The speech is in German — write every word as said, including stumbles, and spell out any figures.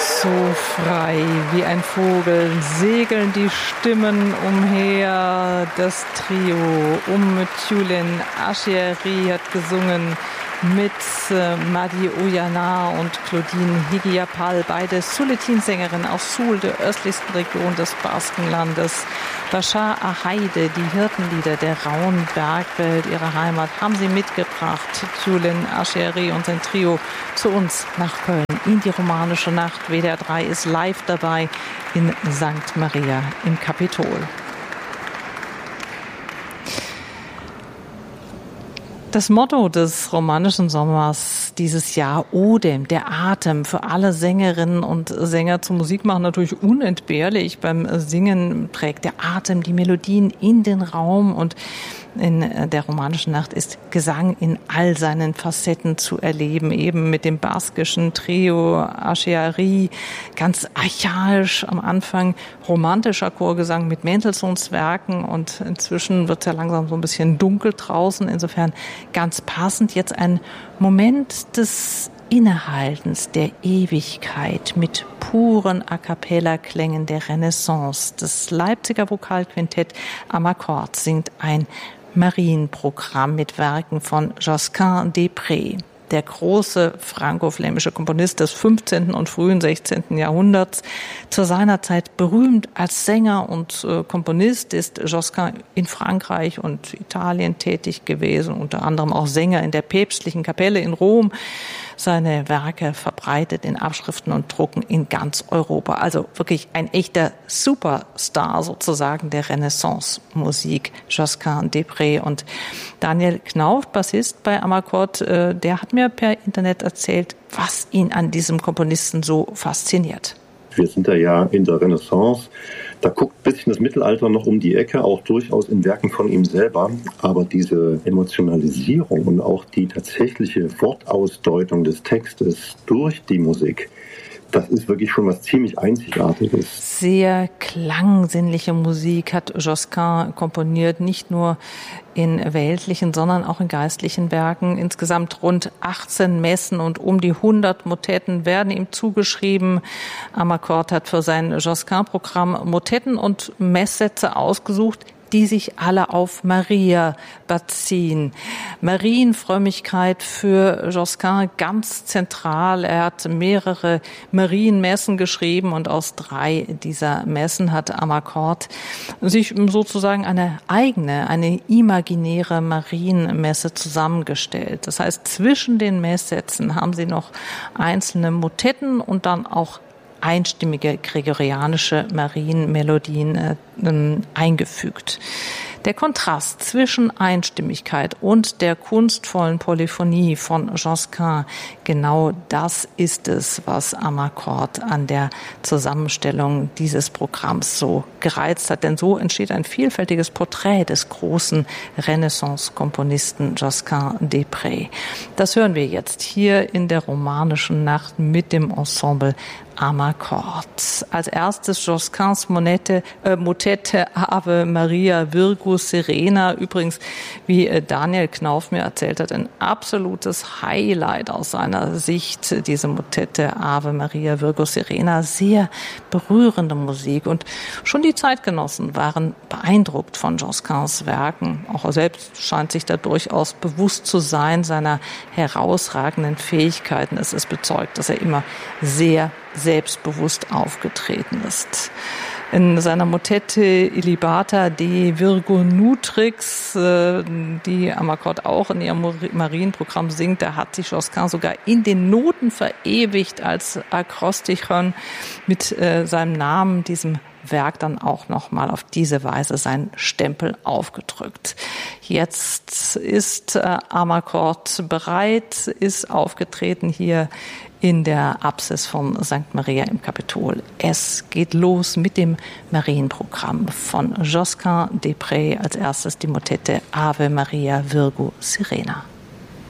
So frei wie ein Vogel segeln die Stimmen umher. Das Trio um Tjulen Ashieri hat gesungen mit äh, Madi Oyana und Claudine Higuiapal, beide Suletin-Sängerinnen aus Sul, der östlichsten Region des Baskenlandes. Bashar Ahaide, die Hirtenlieder der rauen Bergwelt ihrer Heimat, haben sie mitgebracht. Tjulen Ashieri und sein Trio zu uns nach Köln in die romanische Nacht. W D R drei ist live dabei in Sankt Maria im Kapitol. Das Motto des romanischen Sommers dieses Jahr, Odem, der Atem, für alle Sängerinnen und Sänger zum Musikmachen natürlich unentbehrlich. Beim Singen prägt der Atem die Melodien in den Raum, und in der romanischen Nacht ist Gesang in all seinen Facetten zu erleben, eben mit dem baskischen Trio Ashieri, ganz archaisch am Anfang, romantischer Chorgesang mit Mendelssohns Werken, und inzwischen wird es ja langsam so ein bisschen dunkel draußen, insofern ganz passend jetzt ein Moment des Innehaltens, der Ewigkeit mit puren A-Cappella-Klängen der Renaissance. Das Leipziger Vokalquintett am Akkord singt ein Marienprogramm mit Werken von Josquin des Prez. Der große franco-flämische Komponist des fünfzehnten und frühen sechzehnten Jahrhunderts, zu seiner Zeit berühmt als Sänger und äh, Komponist, ist Josquin in Frankreich und Italien tätig gewesen, unter anderem auch Sänger in der päpstlichen Kapelle in Rom. Seine Werke verbreitet in Abschriften und Drucken in ganz Europa. Also wirklich ein echter Superstar sozusagen der Renaissance-Musik, Josquin des Prez. Und Daniel Knauf, Bassist bei Amakord, der hat mir per Internet erzählt, was ihn an diesem Komponisten so fasziniert. Wir sind da ja in der Renaissance. Da guckt ein bisschen das Mittelalter noch um die Ecke, auch durchaus in Werken von ihm selber. Aber diese Emotionalisierung und auch die tatsächliche Wortausdeutung des Textes durch die Musik, das ist wirklich schon was ziemlich Einzigartiges. Sehr klangsinnliche Musik hat Josquin komponiert, nicht nur in weltlichen, sondern auch in geistlichen Werken. Insgesamt rund achtzehn Messen und um die hundert Motetten werden ihm zugeschrieben. Amakord hat für sein Josquin-Programm Motetten und Messsätze ausgesucht, die sich alle auf Maria beziehen. Marienfrömmigkeit für Josquin ganz zentral. Er hat mehrere Marienmessen geschrieben, und aus drei dieser Messen hat Amakord sich sozusagen eine eigene, eine imaginäre Marienmesse zusammengestellt. Das heißt, zwischen den Messsätzen haben sie noch einzelne Motetten und dann auch einstimmige gregorianische Marienmelodien äh, eingefügt. Der Kontrast zwischen Einstimmigkeit und der kunstvollen Polyphonie von Josquin, genau das ist es, was Amakord an der Zusammenstellung dieses Programms so gereizt hat. Denn so entsteht ein vielfältiges Porträt des großen Renaissance-Komponisten Josquin des Prez. Das hören wir jetzt hier in der romanischen Nacht mit dem Ensemble Amakord. Als erstes Josquins Monette, äh, Motette Ave Maria Virgo Serena. Übrigens, wie äh, Daniel Knauf mir erzählt hat, ein absolutes Highlight aus seiner Sicht, diese Motette Ave Maria Virgo Serena. Sehr berührende Musik, und schon die Zeitgenossen waren beeindruckt von Josquins Werken. Auch er selbst scheint sich da durchaus bewusst zu sein seiner herausragenden Fähigkeiten. Es ist bezeugt, dass er immer sehr selbstbewusst aufgetreten ist. In seiner Motette Ilibata de Virgo Nutrix, die Amakord auch in ihrem Marienprogramm singt, da hat sich Josquin sogar in den Noten verewigt als Akrostichon mit seinem Namen, diesem Werk, dann auch noch mal auf diese Weise seinen Stempel aufgedrückt. Jetzt ist äh, Amakord bereit, ist aufgetreten hier in der Apsis von Sankt Maria im Kapitol. Es geht los mit dem Marienprogramm von Josquin des Prez. Als erstes die Motette Ave Maria Virgo Serena.